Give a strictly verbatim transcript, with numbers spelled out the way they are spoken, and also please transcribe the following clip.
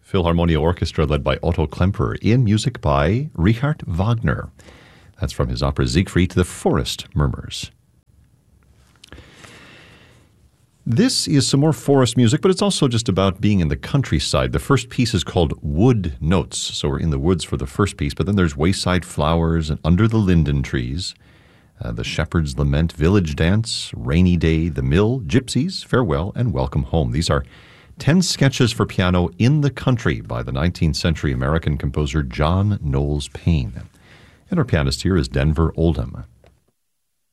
Philharmonia Orchestra led by Otto Klemperer, in music by Richard Wagner. That's from his opera Siegfried, The Forest Murmurs. This is some more forest music, but it's also just about being in the countryside. The first piece is called Wood Notes, so we're in the woods for the first piece, but then there's Wayside Flowers and Under the Linden Trees, uh, The Shepherd's Lament, Village Dance, Rainy Day, The Mill, Gypsies, Farewell, and Welcome Home. These are ten sketches for piano in the country by the nineteenth century American composer John Knowles Paine. And our pianist here is Denver Oldham.